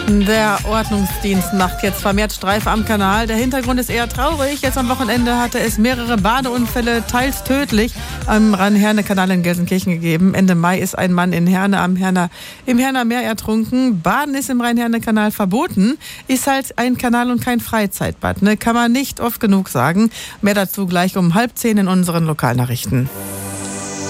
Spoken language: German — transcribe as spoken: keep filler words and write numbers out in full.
Der Ordnungsdienst macht jetzt vermehrt Streife am Kanal. Der Hintergrund ist eher traurig. Jetzt am Wochenende hatte es mehrere Badeunfälle, teils tödlich, am Rhein-Herne-Kanal in Gelsenkirchen gegeben. Ende Mai ist ein Mann in Herne am Herner, im Herner Meer ertrunken. Baden ist im Rhein-Herne-Kanal verboten. Ist halt ein Kanal und kein Freizeitbad. Ne? Kann man nicht oft genug sagen. Mehr dazu gleich um halb zehn in unseren Lokalnachrichten.